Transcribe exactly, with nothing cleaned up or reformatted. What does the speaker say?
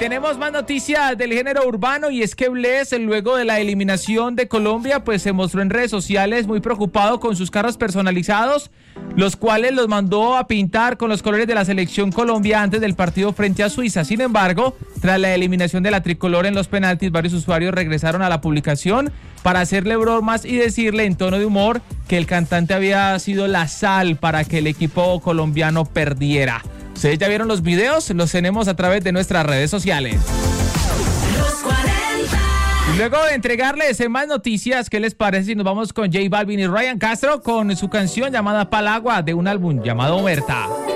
tenemos más noticias del género urbano y es que Bless, luego de la eliminación de Colombia, pues se mostró en redes sociales muy preocupado con sus carros personalizados, los cuales los mandó a pintar con los colores de la selección Colombia antes del partido frente a Suiza. Sin embargo, tras la eliminación de la tricolor en los penaltis, varios usuarios regresaron a la publicación para hacerle bromas y decirle en tono de humor que el cantante había sido la sal para que el equipo colombiano perdiera. ¿Ustedes ya vieron los videos? Los tenemos a través de nuestras redes sociales. Y luego de entregarles más noticias, ¿qué les parece si nos vamos con J Balvin y Ryan Castro con su canción llamada Palagua de un álbum llamado Omerta?